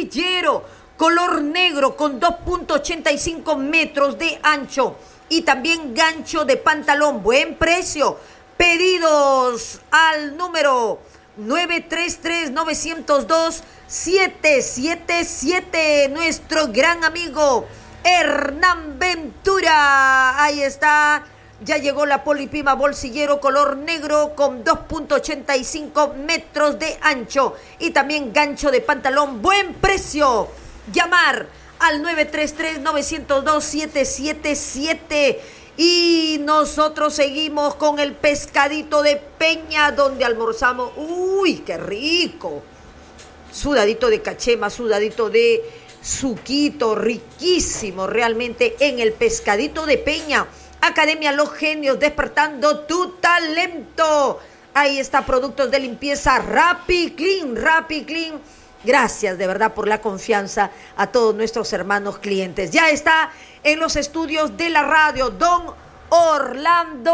bolsillero, color negro con 2.85 metros de ancho y también gancho de pantalón, buen precio. Pedidos al número 933-902-777. Nuestro gran amigo Hernán Ventura. Ahí está. Ya llegó la Polipima bolsillero color negro con 2.85 metros de ancho y también gancho de pantalón. Buen precio. Llamar al 933-902-777. Y nosotros seguimos con el pescadito de Peña, donde almorzamos. ¡Uy, qué rico! Sudadito de cachema, sudadito de suquito, riquísimo realmente en el pescadito de Peña. Academia Los Genios, despertando tu talento. Ahí está, productos de limpieza Rappi Clean. Gracias de verdad por la confianza a todos nuestros hermanos clientes. Ya está en los estudios de la radio, don Orlando